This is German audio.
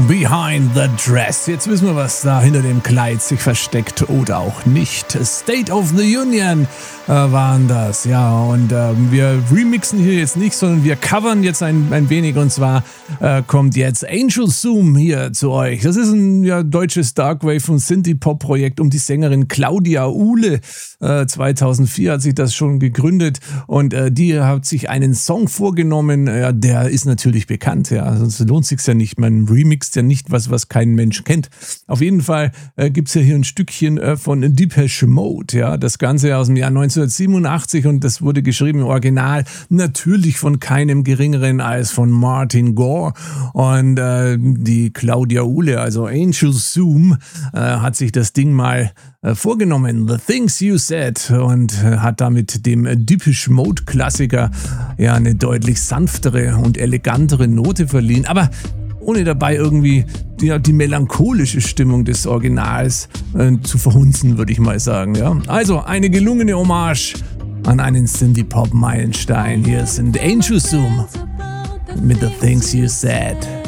Behind the Dress. Jetzt wissen wir, was da hinter dem Kleid sich versteckt oder auch nicht. State of the Union waren das, ja. Und wir remixen hier jetzt nicht, sondern wir covern jetzt ein wenig. Und zwar kommt jetzt Angel Zoom hier zu euch. Das ist ein deutsches Darkwave- und Synthie-Pop-Projekt um die Sängerin Claudia Uhle. 2004 hat sich das schon gegründet und die hat sich einen Song vorgenommen, der ist natürlich bekannt, ja, sonst lohnt sich's ja nicht, man remixt ja nicht was kein Mensch kennt. Auf jeden Fall gibt's ja hier ein Stückchen von Depeche Mode, ja, das Ganze aus dem Jahr 1987 und das wurde geschrieben im Original natürlich von keinem geringeren als von Martin Gore und die Claudia Uhle, also Angel Zoom, hat sich das Ding mal vorgenommen, The Things You Said, und hat damit dem Depeche Mode Klassiker ja eine deutlich sanftere und elegantere Note verliehen, aber ohne dabei irgendwie die melancholische Stimmung des Originals zu verhunzen, würde ich mal sagen. Ja? Also eine gelungene Hommage an einen Synthie-Pop-Meilenstein. Hier sind Angel Zoom mit The Things You Said.